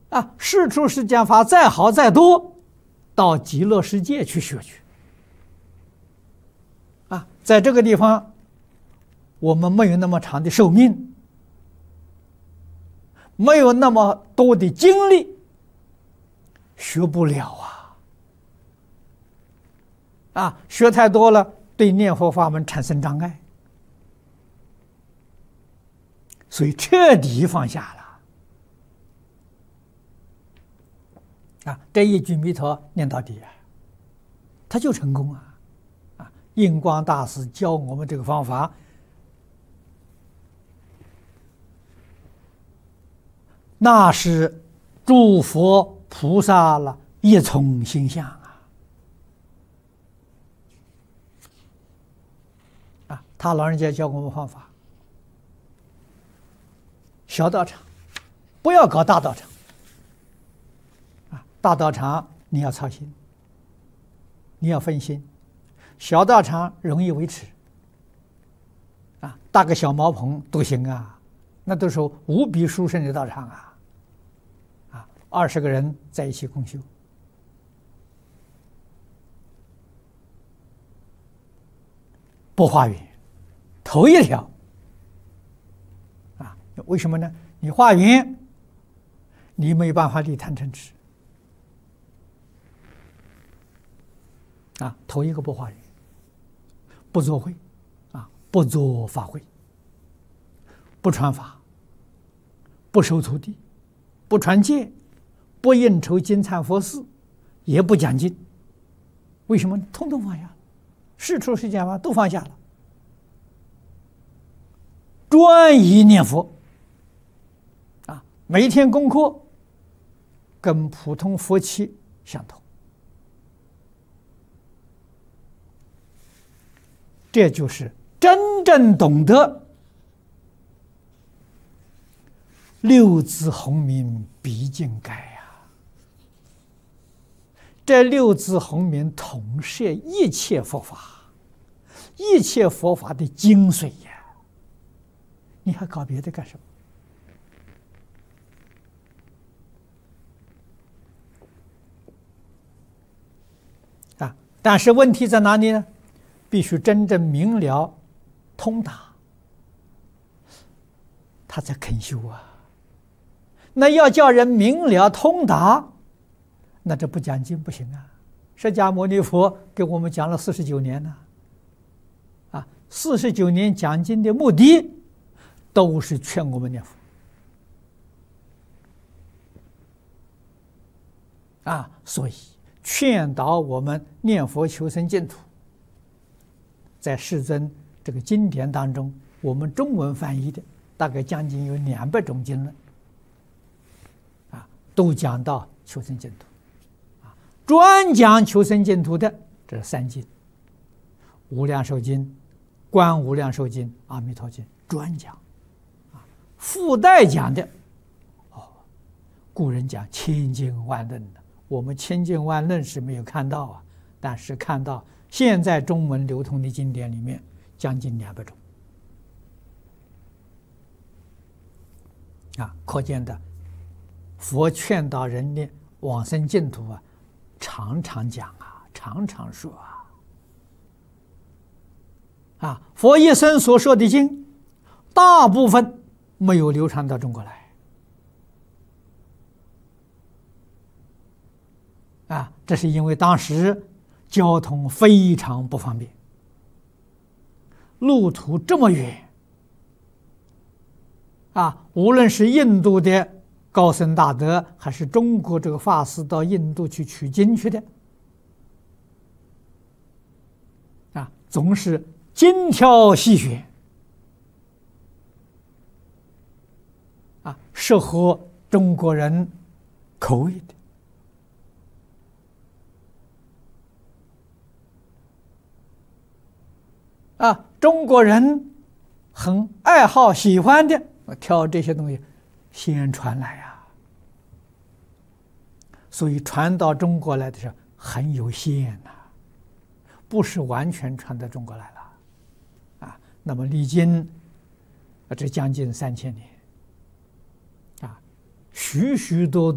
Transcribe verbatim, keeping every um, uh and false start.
啊，世出世间法再好再多，到极乐世界去学去。啊，在这个地方，我们没有那么长的寿命，没有那么多的精力，学不了啊！啊，学太多了，对念佛法门产生障碍，所以彻底放下了。啊，这一句弥陀念到底啊，他就成功啊！啊，印光大师教我们这个方法，那是诸佛菩萨了一从心相啊！啊，他老人家教我们方法，小道场不要搞大道场。啊，大道场你要操心，你要分心；小道场容易维持。啊，搭个小茅棚都行啊，那都是无比殊胜的道场啊！啊，二十个人在一起共修，不化缘，头一条。啊，为什么呢？你化缘，你没办法离贪嗔痴。啊，头一个不化缘，不做会，啊，不做法会，不传法，不收徒弟，不传戒，不应酬金忏佛事，也不讲经。为什么？通通放下了，世出世间法都放下了，专一念佛。啊，每一天功课跟普通佛七相同。这就是真正懂得六字洪名毕竟改呀！这六字洪名统摄一切佛法，一切佛法的精髓呀！你还搞别的干什么？啊！但是问题在哪里呢？必须真正明了通达，他才肯修啊。那要叫人明了通达，那这不讲经不行啊。释迦牟尼佛给我们讲了四十九年了，啊，四十九年讲经的目的都是劝我们念佛，啊，所以劝导我们念佛求生净土。在世尊这个经典当中，我们中文翻译的大概将近有两百种经论，啊，都讲到求生净土，啊，专讲求生净土的这是三经：无量寿经、观无量寿经、阿弥陀经，专讲，啊，附带讲的，哦，古人讲千经万论的，我们千经万论是没有看到啊，但是看到。现在中文流通的经典里面，将近两百种，啊，可见的佛劝导人的往生净土啊，常常讲啊，常常说啊，啊，佛一生所说的经，大部分没有流传到中国来，啊，这是因为当时。交通非常不方便，路途这么远，啊，无论是印度的高僧大德，还是中国这个法师到印度去取经去的，啊，总是精挑细选，啊，适合中国人口味的。啊，中国人很爱好、喜欢的，挑这些东西先传来啊，所以传到中国来的时候很有限呐、啊，不是完全传到中国来了，啊，那么历经啊这将近三千年，啊，许许多多。